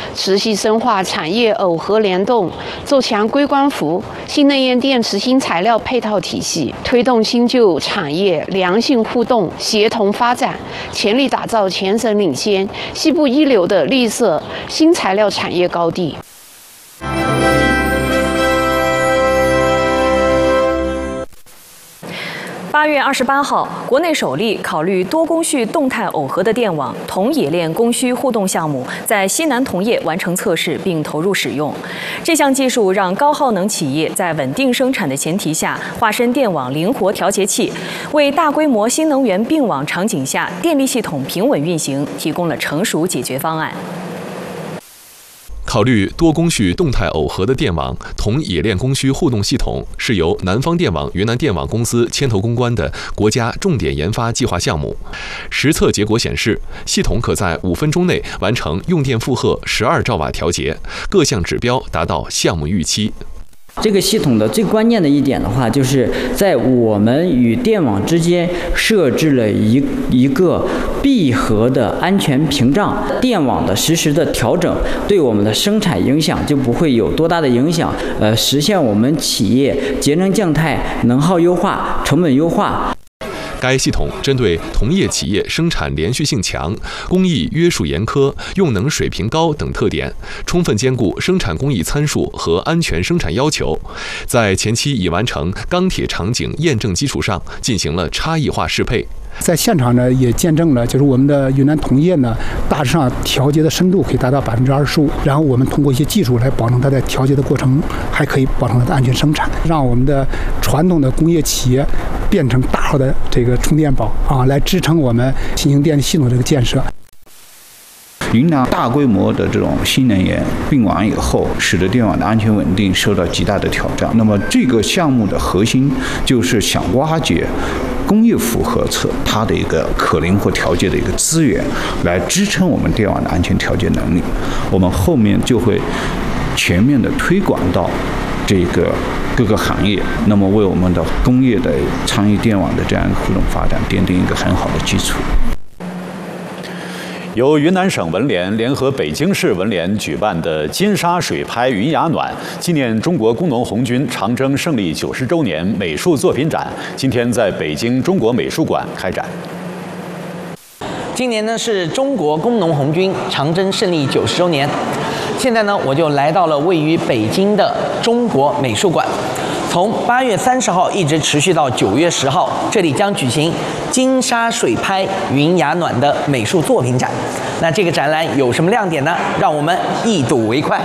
持续深化产业耦合联动，做强硅光伏、新能源电池新材料配套体系，推动新旧产业良性互动、协同发展，全力打造全省领先、西部一流的绿色新材料产业高地。 8月28号，国内首例考虑多工序动态耦合的电网铜冶炼供需互动项目在西南铜业完成测试并投入使用。这项技术让高耗能企业在稳定生产的前提下，化身电网灵活调节器，为大规模新能源并网场景下电力系统平稳运行提供了成熟解决方案。 考虑多工序动态耦合的电网铜冶炼供需互动系统是由南方电网云南电网公司牵头攻关的国家重点研发计划项目。实测结果显示，系统可在5分钟内完成用电负荷12兆瓦调节，各项指标达到项目预期。 这个系统的最关键的一点的话，就是在我们与电网之间设置了一个闭合的安全屏障，电网的实时的调整对我们的生产影响就不会有多大的影响，实现我们企业节能降碳、能耗优化、成本优化。 该系统针对同业企业生产连续性强、工艺约束严苛、用能水平高等特点，充分兼顾生产工艺参数和安全生产要求，在前期已完成钢铁场景验证基础上，进行了差异化适配。 在现场呢，也见证了就是我们的云南铜业呢，大致上调节的深度可以达到25%，然后我们通过一些技术来保证它在调节的过程还可以保证它的安全生产，让我们的传统的工业企业变成大号的这个充电宝啊，来支撑我们新型电力系统这个建设。 云南大规模的这种新能源并网以后，使得电网的安全稳定受到极大的挑战。那么这个项目的核心就是想挖掘工业负荷侧它的一个可灵活调节的一个资源，来支撑我们电网的安全调节能力。我们后面就会全面的推广到这个各个行业，那么为我们的工业的参与电网的这样一个互动发展奠定一个很好的基础。 由云南省文联联合北京市文联举办的金沙水拍云雅暖纪念中国工农红军长征胜利90周年美术作品展，今天在北京中国美术馆开展。 今年呢是中国工农红军长征胜利90周年，现在呢我就来到了位于北京的中国美术馆。从8月30号一直持续到9月10号，这里将举行金沙水拍云雅暖的美术作品展。那这个展览有什么亮点呢？让我们一睹为快。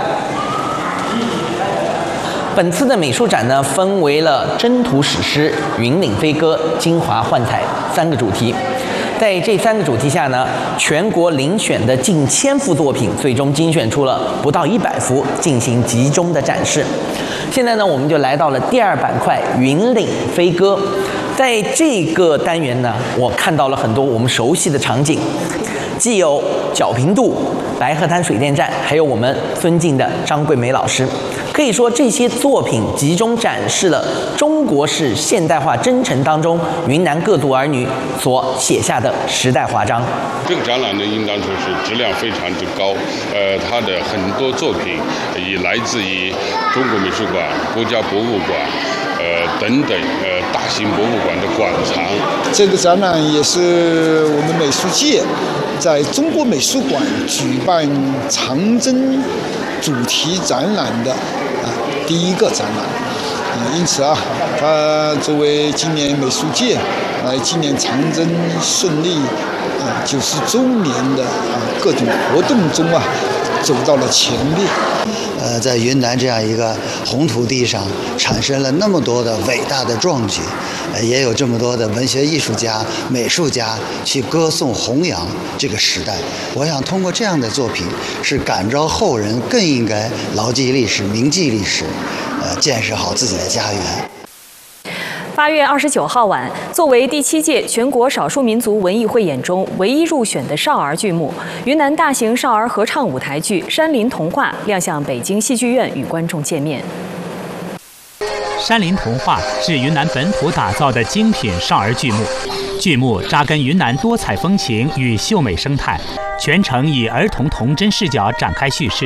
本次的美术展呢，分为了征途史诗、云岭飞歌、金华幻彩3个主题。在这3个主题下呢，全国遴选的近1000幅作品，最终精选出了不到100幅，进行集中的展示。现在呢，我们就来到了第2板块云岭飞歌。在这个单元呢，我看到了很多我们熟悉的场景，既有皎平渡、白鹤滩水电站，还有我们尊敬的张桂梅老师。可以说，这些作品集中展示了中国式现代化征程当中云南各族儿女所写下的时代华章。 这个展览呢，应当说是质量非常之高，它的很多作品也来自于中国美术馆、国家博物馆，等等大型博物馆的馆藏。 这个展览也是我们美术界在中国美术馆举办长征主题展览的第一个展览。因此它作为今年美术界来纪念长征胜利90周年的各种活动中走到了前列。 在云南这样一个红土地上，产生了那么多的伟大的壮举，也有这么多的文学艺术家、美术家去歌颂弘扬这个时代。我想通过这样的作品，是感召后人更应该牢记历史、铭记历史，建设好自己的家园。 8月29号晚，作为第7届全国少数民族文艺汇演中唯一入选的少儿剧目，云南大型少儿合唱舞台剧《山林童话》亮相北京戏剧院与观众见面。 山林童话是云南本土打造的精品少儿剧目，剧目扎根云南多彩风情与秀美生态，全程以儿童童真视角展开叙事。